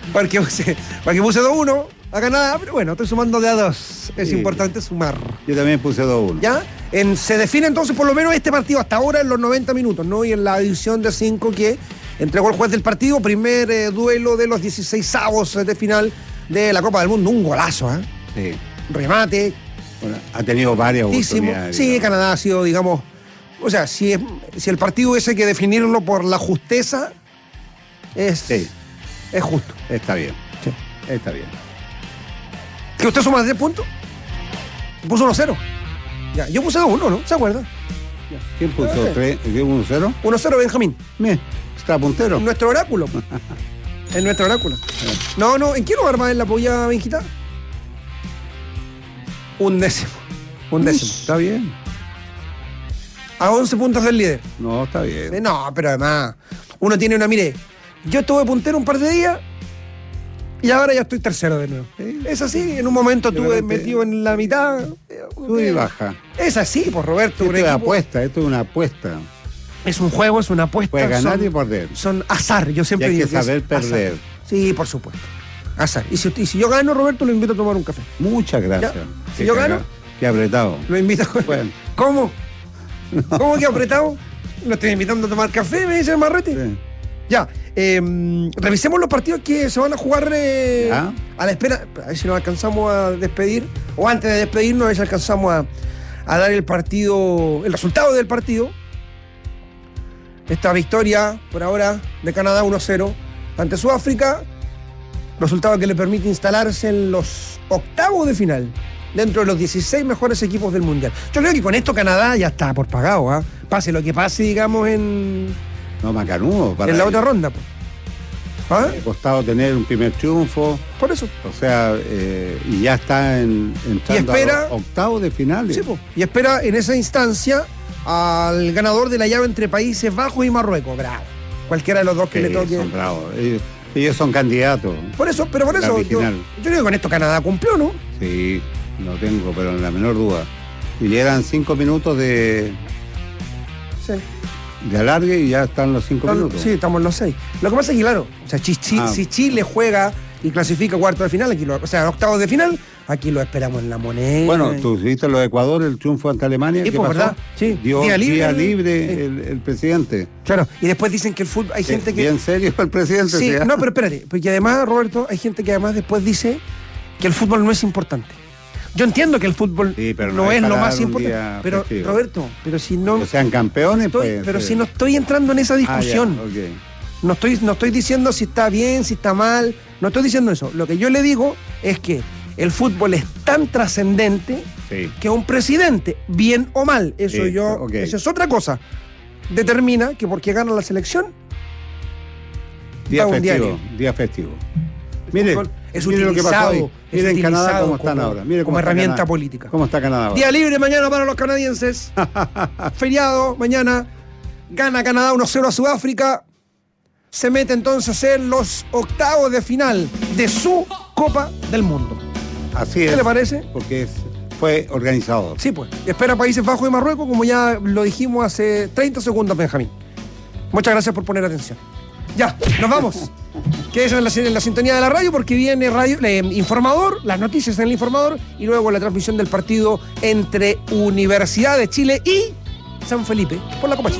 Porque puse 2-1 a Canadá, pero bueno, estoy sumando de a 2. Es importante sumar. Yo también puse 2-1. ¿Ya? Se define entonces por lo menos este partido hasta ahora en los 90 minutos, ¿no? Y en la edición de 5 que entregó el juez del partido, primer duelo de los 16avos de final de la Copa del Mundo. Un golazo, ¿eh? Sí. Remate. Bueno, ha tenido varias oportunidades. Sí, digamos. Canadá ha sido, digamos... O sea, si el partido ese hay que definirlo por la justeza, es justo. Está bien. Sí. Está bien. ¿Que usted suma 10 puntos? Puso 1-0. Ya, yo puse 2-1, ¿no? ¿Se acuerda? Ya. ¿Quién puso 3? ¿1-0? 1-0 Benjamín. Bien, está puntero. En nuestro oráculo. En nuestro oráculo. No, ¿en qué lugar más en la polla, Benjita? 1/10. 1/10. Está bien. A 11 puntos del líder. No, está bien. No, pero además, uno tiene una... Mire, yo estuve puntero un par de días y ahora ya estoy tercero de nuevo. Sí. Es así, en un momento estuve metido en la mitad. Sube y baja. Es así, pues, Roberto. Esto es apuesta, esto es una apuesta. Es un juego, es una apuesta. Puede ganar y perder. Son azar, yo siempre digo. Hay que saber perder. Azar. Sí, por supuesto. Azar. Y si yo gano, Roberto, lo invito a tomar un café. Muchas gracias. Si yo gano, qué apretado. Lo invito a... Bueno. ¿Cómo? ¿Cómo que apretado? Lo estoy invitando a tomar café, me dice el Marrete. Sí. Ya, revisemos los partidos que se van a jugar a la espera. A ver si nos alcanzamos a despedir. O antes de despedirnos, a ver si alcanzamos a dar el resultado del partido. Esta victoria, por ahora, de Canadá 1-0 ante Sudáfrica. Resultado que le permite instalarse en los octavos de final, dentro de los 16 mejores equipos del Mundial. Yo creo que con esto Canadá ya está por pagado, ¿eh? Pase lo que pase, digamos, en macanudo. En la otra ronda. ¿Ah? Ha costado tener un primer triunfo. Por eso. O sea, y ya está entrando a octavos de finales. Sí, y espera en esa instancia al ganador de la llave entre Países Bajos y Marruecos. Bravo. Cualquiera de los dos que le toque. Son bravos. Ellos son candidatos. Por eso, yo creo que con esto Canadá cumplió, ¿no? Sí, no tengo, pero en la menor duda. Y llegan 5 minutos de alargue y ya están los 5 minutos. Sí, estamos en los 6. Lo que pasa es que, claro, o sea, si Chile juega y clasifica cuarto de final, octavos de final, aquí lo esperamos en La Moneda. Bueno, tú viste lo de Ecuador, el triunfo ante Alemania. ¿Qué pasó? ¿Verdad? Sí. Dio día libre el presidente. Claro, y después dicen que el fútbol, hay gente que... Bien serio el presidente. Sí, no, pero espérate, porque además, Roberto, hay gente que además después dice que el fútbol no es importante. Yo entiendo que el fútbol no es lo más importante, pero festivo. Roberto, pero si no... Que sean campeones, pero si no estoy entrando en esa discusión. Okay. No estoy diciendo si está bien, si está mal, no estoy diciendo eso. Lo que yo le digo es que el fútbol es tan trascendente que un presidente, bien o mal, eso es otra cosa, determina que porque gana la selección, día festivo. Mire, es utilizado, lo que pasó hoy. Miren en Canadá cómo están ahora. Mire como herramienta política. ¿Cómo está Canadá ahora? Día libre mañana para los canadienses. Feriado mañana. Gana Canadá 1-0 a Sudáfrica. Se mete entonces en los octavos de final de su Copa del Mundo. Así es. ¿Qué le parece? Porque fue organizado. Sí, pues. Espera Países Bajos y Marruecos, como ya lo dijimos hace 30 segundos, Benjamín. Muchas gracias por poner atención. Ya, nos vamos. Quédense en la sintonía de la radio porque viene Informador, las noticias en el Informador y luego la transmisión del partido entre Universidad de Chile y San Felipe por la Copa Chile.